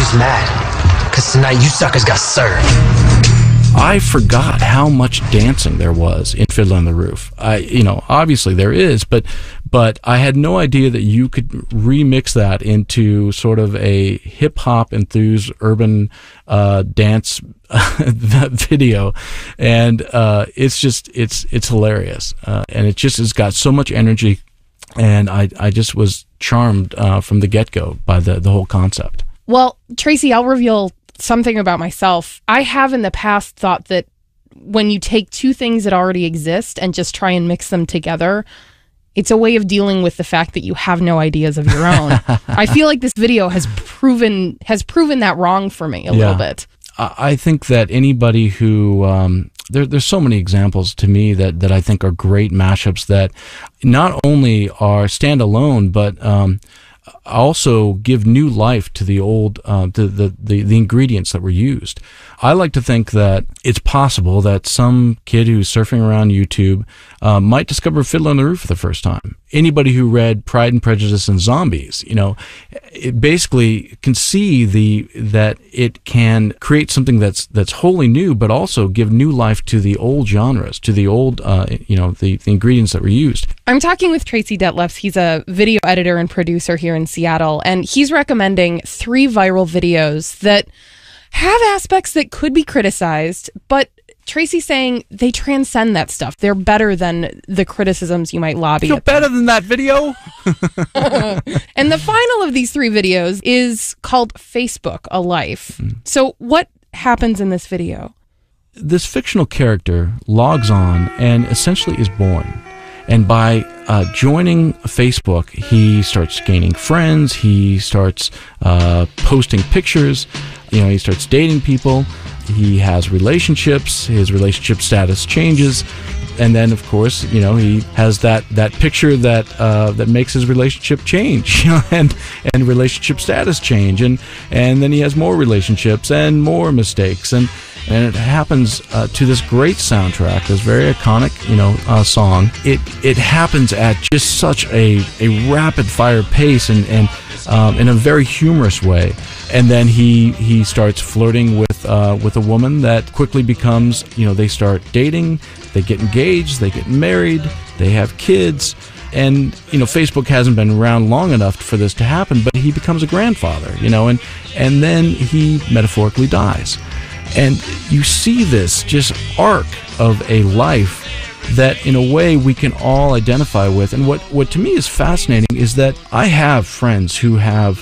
just mad, because tonight you suckers got served. I forgot how much dancing there was in Fiddler on the Roof. Obviously there is, but I had no idea that you could remix that into sort of a hip-hop enthused urban dance video, and it's hilarious, and it just has got so much energy, and I just was charmed from the get-go by the whole concept. Well, Tracy, I'll reveal something about myself. I have in the past thought that when you take two things that already exist and just try and mix them together, it's a way of dealing with the fact that you have no ideas of your own. I feel like this video has proven that wrong for me a little bit. I think that anybody who there's so many examples to me that I think are great mashups that not only are standalone, but also give new life to the old the ingredients that were used. I like to think that it's possible that some kid who's surfing around YouTube might discover Fiddler on the Roof for the first time. Anybody who read Pride and Prejudice and Zombies, it basically can see that it can create something that's wholly new, but also give new life to the old genres, to the old the ingredients that were used. I'm talking with Tracy Detlefs. He's a video editor and producer here in Seattle, and he's recommending 3 viral videos that have aspects that could be criticized, but Tracy's saying they transcend that stuff. They're better than the criticisms you might lobby. You're better than that video? And the final of these 3 videos is called Facebook, A Life. So what happens in this video? This fictional character logs on and essentially is born. And by joining Facebook, he starts gaining friends. He starts posting pictures. He starts dating people. He has relationships. His relationship status changes. And then, of course, he has that picture that makes his relationship change, and relationship status change. And then he has more relationships and more mistakes. And it happens to this great soundtrack, this very iconic, song. It happens at just such a rapid fire pace and in a very humorous way. And then he starts flirting with a woman that quickly becomes, they start dating, they get engaged, they get married, they have kids. And, Facebook hasn't been around long enough for this to happen, but he becomes a grandfather, and then he metaphorically dies. And you see this just arc of a life that in a way we can all identify with. And what to me is fascinating is that I have friends who have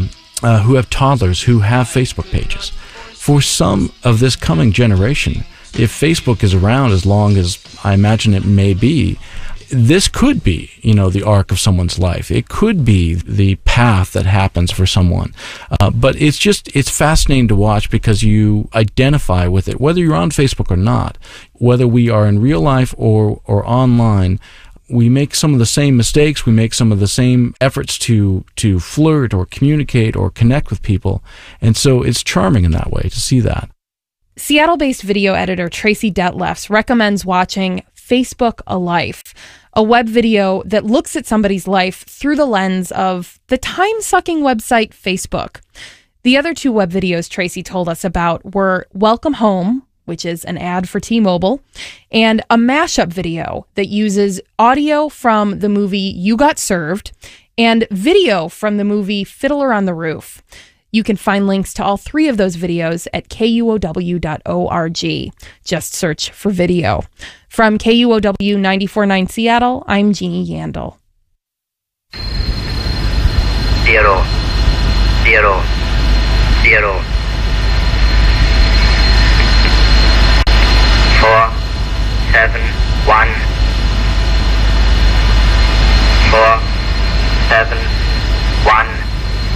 toddlers who have Facebook pages. For some of this coming generation, if Facebook is around as long as I imagine it may be, this could be, the arc of someone's life. It could be the path that happens for someone. But it's fascinating to watch because you identify with it, whether you're on Facebook or not, whether we are in real life or online. We make some of the same mistakes. We make some of the same efforts to flirt or communicate or connect with people. And so it's charming in that way to see that. Seattle-based video editor Tracy Detlefs recommends watching Facebook, A Life, a web video that looks at somebody's life through the lens of the time-sucking website Facebook. The other 2 web videos Tracy told us about were Welcome Home, which is an ad for T-Mobile, and a mashup video that uses audio from the movie You Got Served and video from the movie Fiddler on the Roof. You can find links to all 3 of those videos at KUOW.org. Just search for video. From KUOW 94.9 Seattle, I'm Jeannie Yandel. 0, 0, 0. 4, 7, 1.